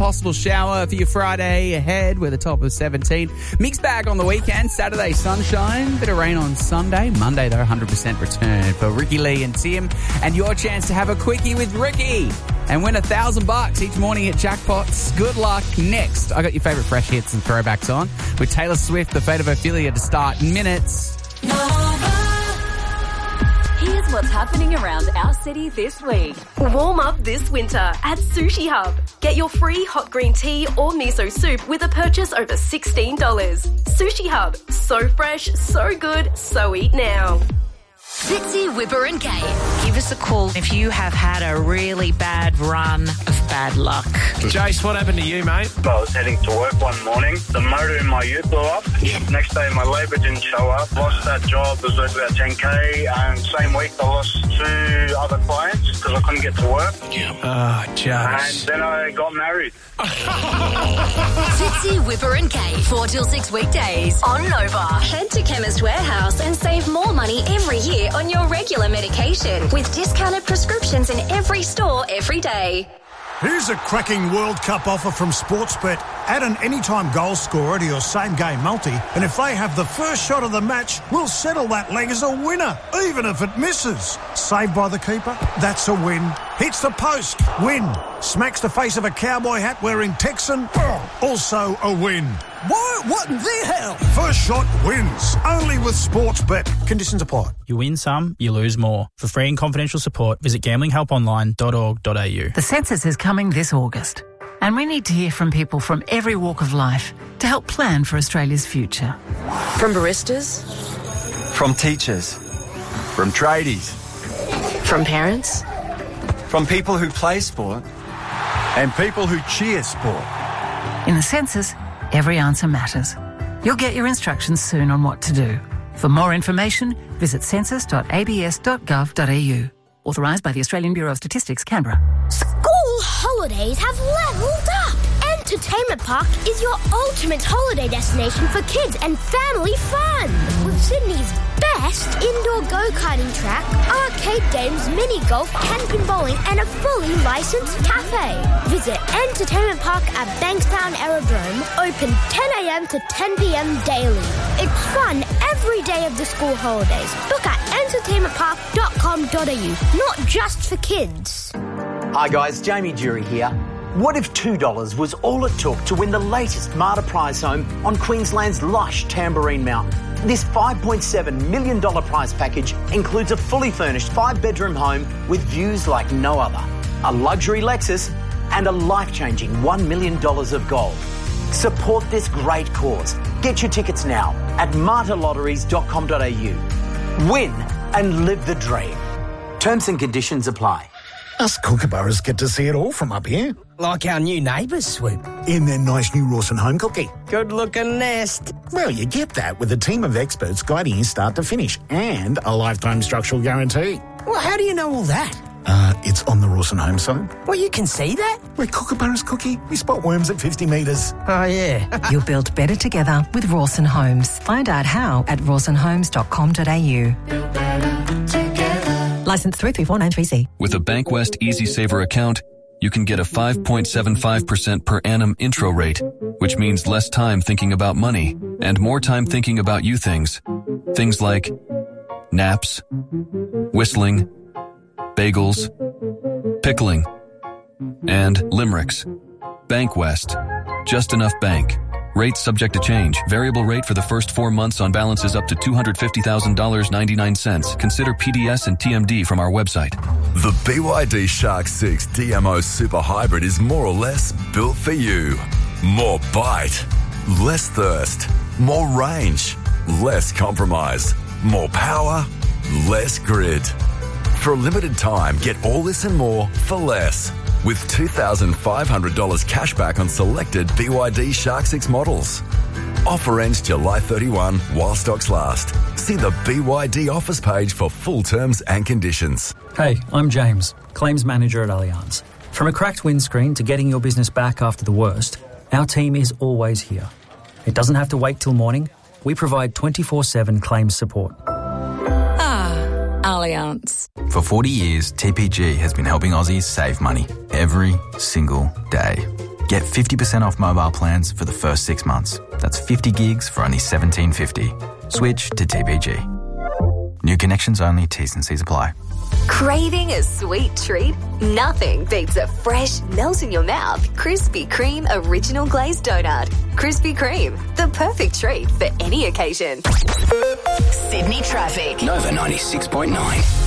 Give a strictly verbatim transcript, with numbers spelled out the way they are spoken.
possible shower for your Friday ahead with a top of seventeen. Mixed bag on the weekend. Saturday, sunshine. Bit of rain on Sunday. Monday, though, one hundred percent return for Ricky Lee and Tim. And your chance to have a quickie with Ricky and win a thousand bucks each morning at Jackpots. Good luck. Next, I got your favourite fresh hits and throwbacks on with Taylor Swift, The Fate of Ophelia to start in minutes. Here's what's happening around our city this week. Warm up this winter at Sushi Hub. Get your free hot green tea or miso soup with a purchase over sixteen dollars. Sushi Hub. So fresh, so good, so eat now. Fitzy, Whipper and Kate. Give us a call if you have had a really bad run of bad luck. Jace, what happened to you, mate? I was heading to work one morning. The motor in my ute blew up. Yep. Next day, my labour didn't show up. Lost that job. It was worth about ten K. And same week, I lost two other clients because I couldn't get to work. Yeah. Ah, oh, Jace. And then I got married. Fitzy, Whipper and Kate. four till six weekdays on Nova. Head to Chemist Warehouse and save more money every year on your regular medication with discounted prescriptions in every store every day. Here's a cracking World Cup offer from Sportsbet. Add an anytime goal scorer to your same-game multi, and if they have the first shot of the match, we'll settle that leg as a winner, even if it misses. Saved by the keeper? That's a win. Hits the post? Win. Smacks the face of a cowboy hat wearing Texan? Oh, also a win. What? What the hell? First shot wins. Only with Sportsbet. Conditions apply. You win some, you lose more. For free and confidential support, visit gambling help online dot org dot a u. The census is coming this August, and we need to hear from people from every walk of life to help plan for Australia's future. From baristas, from teachers, from tradies, from parents, from people who play sport, and people who cheer sport. In the census, every answer matters. You'll get your instructions soon on what to do. For more information, visit census dot a b s dot gov dot a u. Authorised by the Australian Bureau of Statistics, Canberra. School holidays have leveled up. Entertainment Park is your ultimate holiday destination for kids and family fun. With Sydney's best indoor go-karting track, arcade games, mini golf, camping, bowling, and a fully licensed cafe. Visit Entertainment Park at Bankstown Aerodrome, open ten a m to ten p m daily. It's fun every day of the school holidays. Book at entertainment park dot com dot a u, not just for kids. Hi guys, Jamie Jury here. What if two dollars was all it took to win the latest Marta prize home on Queensland's lush Tamborine Mountain? This five point seven million dollars prize package includes a fully furnished five-bedroom home with views like no other, a luxury Lexus, and a life-changing one million dollars of gold. Support this great cause. Get your tickets now at marta lotteries dot com dot a u. Win and live the dream. Terms and conditions apply. Us kookaburras get to see it all from up here. Like our new neighbours, Swoop. In their nice new Rawson home cookie. Good-looking nest. Well, you get that with a team of experts guiding you start to finish and a lifetime structural guarantee. Well, how do you know all that? Uh, it's on the Rawson home side. Well, you can see that? We're kookaburras, Cookie. We spot worms at fifty metres. Oh, yeah. You'll build better together with Rawson Homes. Find out how at rawson homes dot com dot a u. Licence three three four nine three C. With a Bankwest Easy Saver account, you can get a five point seven five percent per annum intro rate, which means less time thinking about money and more time thinking about you things. Things like naps, whistling, bagels, pickling, and limericks. Bankwest. Just enough bank. Rates subject to change. Variable rate for the first four months on balances up to two hundred fifty thousand dollars and ninety-nine cents. Consider P D S and T M D from our website. The B Y D Shark six D M O Super Hybrid is more or less built for you. More bite, less thirst, more range, less compromise, more power, less grid. For a limited time, get all this and more for less. With two thousand five hundred dollars cash back on selected B Y D Shark six models. Offer ends July thirty-first while stocks last. See the B Y D offers page for full terms and conditions. Hey, I'm James, Claims Manager at Allianz. From a cracked windscreen to getting your business back after the worst, our team is always here. It doesn't have to wait till morning. We provide twenty-four seven claims support. Allianz. For forty years, T P G has been helping Aussies save money every single day. Get fifty percent off mobile plans for the first six months. That's fifty gigs for only seventeen fifty. Switch to T B G. New connections only, T's and C's apply. Craving a sweet treat? Nothing beats a fresh, melt-in-your-mouth Krispy Kreme Original Glazed Donut. Krispy Kreme, the perfect treat for any occasion. Sydney traffic. Nova ninety-six point nine.